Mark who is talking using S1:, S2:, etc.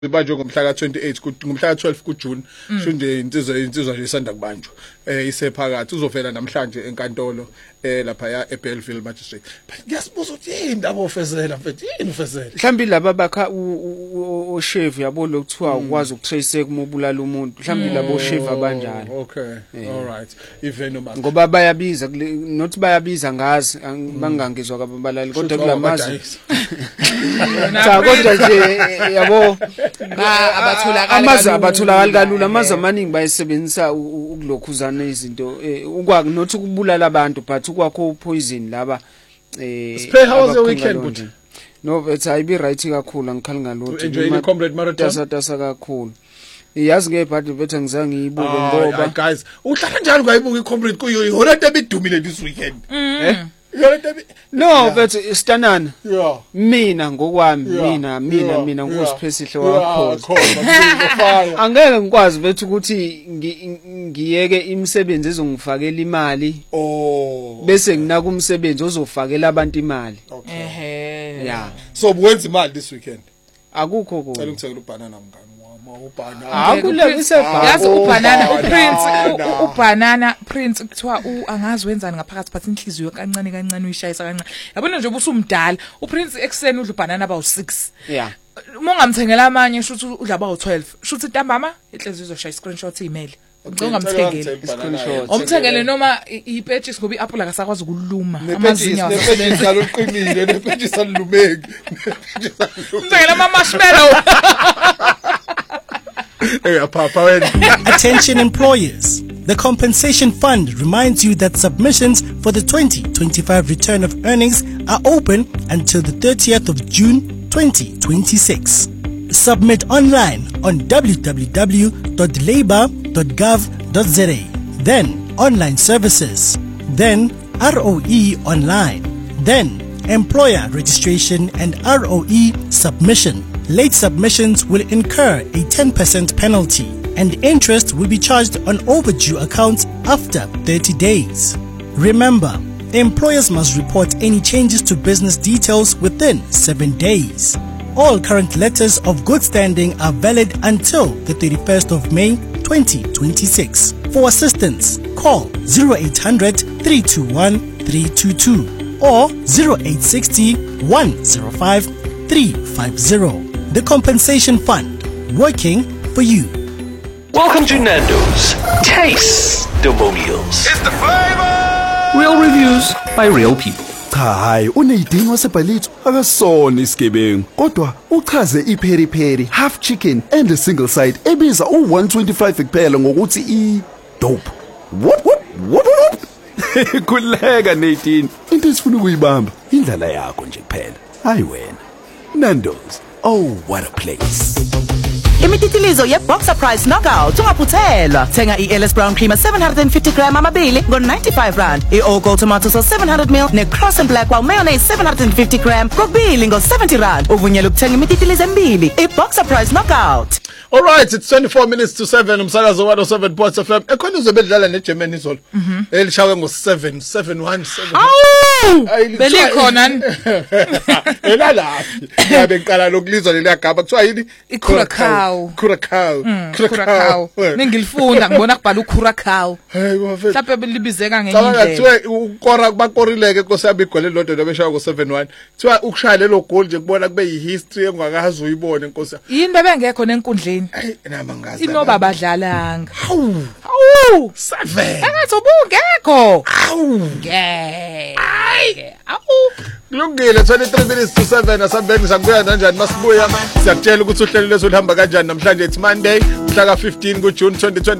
S1: Ibanjwe ngomhla ka28 ngomhla ka12 kuJune nje insizwa nje isanda kubanjwa isephakathi uzovela namhlanje enkantolo lapha eBellville Magistrate. Ngiyasibuza ukuthi yini indaba ofezela mfethu yini ufezela
S2: mhlambi laba bakha oshave yabo lokuthiwa ukwazi ukutrace kumubulala umuntu mhlambi labo shave abanjalo.
S1: Okay all right even
S2: ngoba bayabiza not bayabiza ngazi bangangizwa kababalali kodwa kulamazi cha kodwa nje yabo abatholakala kalula amazi amaningi bayisebenzisa ukulokhuzana izinto ukwaki not ukubulala abantu but ukwakho poison laba
S1: Spare how was your weekend but
S2: no it's I be right kakhulu angikhali ngalutho
S1: enjoy the comrade marathon
S2: tasa kakhulu iyazi ngebhadi bethu ngizange ngiyibuke ngoba
S1: guys uhlala njalo ngayibuka icomrade kuyo yona into ebidumile this weekend
S2: no but stanana
S1: yeah
S2: mina ngokwami mina ngusiphelisihle wakho
S1: khona
S2: angeke ngikwazi bethu ukuthi ngiyeke imisebenzi ezongifakela imali bese nginaka umsebenzi ozofakela abantu imali yeah
S1: so wenza imali this weekend
S2: akukho
S1: cela ngithengele ubanana mngani
S3: yazi ubanana prince kuthiwa angazi wenzani ngaphakathi but inhliziyo kancane uyishayisa kancane yabona nje ubusumdala uprince ekseni udla ubanana aba u6
S2: yeah
S3: mongamthengela amanye shuthi udla aba u12 shuthi ntambama inhliziyo izoshaya screenshot email ngicongamthengele omthengele noma ipetches ngoba iapple akasakwazi ukuluma amazinyo
S1: nepetches aloqinile nepetches alumeki
S3: ngicela ama marshmallow.
S4: Attention employers. The Compensation Fund reminds you that submissions for the 2025 return of earnings are open until the 30th of June 2026. Submit online on www.labour.gov.za. Then online services. Then ROE online. Then employer registration and ROE submission. Late submissions will incur a 10% penalty and interest will be charged on overdue accounts after 30 days. Remember, employers must report any changes to business details within 7 days. All current letters of good standing are valid until the 31st of May 2026. For assistance, call 0800 321 322 or 0860 105 350. The Compensation Fund, working for you.
S5: Welcome to Nando's. Taste the meals.
S6: It's the flavor!
S5: Real reviews by real people.
S7: Cha hayi uneyidini wasebhalitho akasona isigebengu kodwa uchaze iperi half chicken and a single side ebiza u125 kuphela ngokuthi I dope. What? Kuleka neyidini into esifuna ukuyibamba indlela yakho nje kuphela. Hayi wena. Nando's. Oh, what a place.
S8: Imititilizo ye-Boxer Price Knockout ungaphuthelwa. Thenga i-Ellis Brown Creamer 750 gram amabili ngo-95 rand. I-All-Gold Tomato Sauce 700 ml ne-Cross and Blackwell Mayonnaise 750 gram kokubili ngo-70 rand. Uvunyelwe ukuthenga imititilizo embili. I-Boxer Price Knockout.
S1: All right, it's 24 minutes to 7 umsakazo 107 FM. Ekhona uzobedlala neGermany izolo. Elishawe ngo717.
S3: Belikhona.
S1: Elalapi. Yabe ngiqala lokulizwa leliyagaba kuthiwa yini?
S3: Curacao.
S1: Curacao.
S3: Nengilifunda ngibona kubhala uCuracao.
S1: Hey bafethu.
S3: Mhlawumbe belibizeka ngenye indlela.
S1: Kuthiwa ukora bakorileke Nkosi yami igole lodwa nabeshawa ngo7-1. Kuthiwa ukushaya lelo goal nje kubona kube yihistory engakazi uyibone Nkosi.
S3: Yini bebengekho nenkundleni.
S1: Nama ngazi.
S3: Inoba badlalanga.
S1: Hawu. 7.
S3: Engathi ubungekho.
S1: Ngeke. Kulungile 23 minutes to 7 asambeni sakubuya kanjani masibuya siyakutshela ukuthi uhlelo lwethu luhamba kanjani namhlanje it's Monday mhla ka15 kuJune 2020